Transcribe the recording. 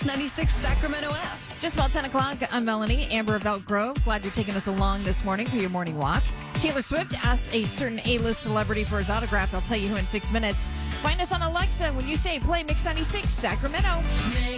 Mix 96 Sacramento app. Just about 10 o'clock, I'm Melanie, Amber of Elk Grove. Glad you're taking us along this morning for your morning walk. Taylor Swift asked a certain A-list celebrity for his autograph. I'll tell you who in 6 minutes. Find us on Alexa when you say play Mix 96 Sacramento.